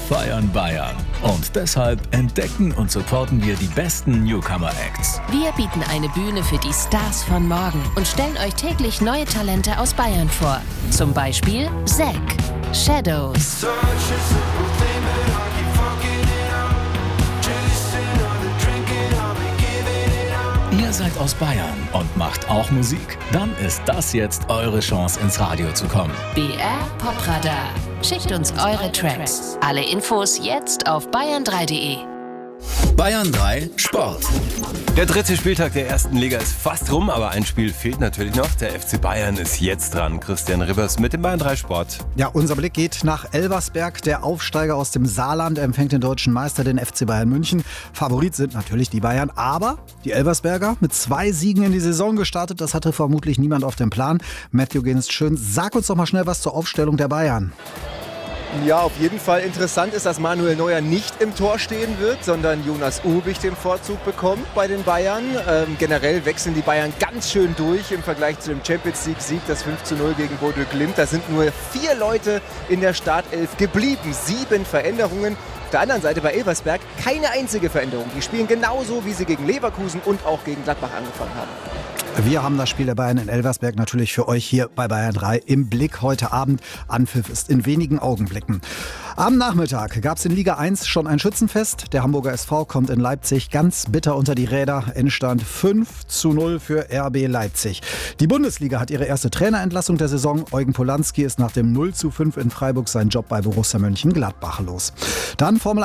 feiern Bayern. Und deshalb entdecken und supporten wir die besten Newcomer-Acts. Wir bieten eine Bühne für die Stars von morgen und stellen euch täglich neue Talente aus Bayern vor. Zum Beispiel Zack, Shadows. Ihr seid aus Bayern und macht auch Musik? Dann ist das jetzt eure Chance, ins Radio zu kommen. BR Popradar. Schickt uns eure Tracks. Alle Infos jetzt auf bayern3.de. Bayern 3 Sport. Der dritte Spieltag der ersten Liga ist fast rum, aber ein Spiel fehlt natürlich noch. Der FC Bayern ist jetzt dran. Christian Ribbers mit dem Bayern 3 Sport. Ja, unser Blick geht nach Elversberg. Der Aufsteiger aus dem Saarland empfängt den deutschen Meister, den FC Bayern München. Favorit sind natürlich die Bayern, aber die Elversberger mit 2 Siegen in die Saison gestartet. Das hatte vermutlich niemand auf dem Plan. Matthew Genest-Schön, sag uns doch mal schnell was zur Aufstellung der Bayern. Ja, auf jeden Fall interessant ist, dass Manuel Neuer nicht im Tor stehen wird, sondern Jonas Uhbich den Vorzug bekommt bei den Bayern. Generell wechseln die Bayern ganz schön durch im Vergleich zu dem Champions-League-Sieg, das 5:0 gegen Bodø Glimt. Da sind nur 4 Leute in der Startelf geblieben. 7 Veränderungen. Auf der anderen Seite bei Elversberg keine einzige Veränderung. Die spielen genauso, wie sie gegen Leverkusen und auch gegen Gladbach angefangen haben. Wir haben das Spiel der Bayern in Elversberg natürlich für euch hier bei Bayern 3 im Blick heute Abend. Anpfiff ist in wenigen Augenblicken. Am Nachmittag gab es in Liga 1 schon ein Schützenfest. Der Hamburger SV kommt in Leipzig ganz bitter unter die Räder. Endstand 5:0 für RB Leipzig. Die Bundesliga hat ihre erste Trainerentlassung der Saison. Eugen Polanski ist nach dem 0:5 in Freiburg seinen Job bei Borussia Mönchengladbach los. Dann Formel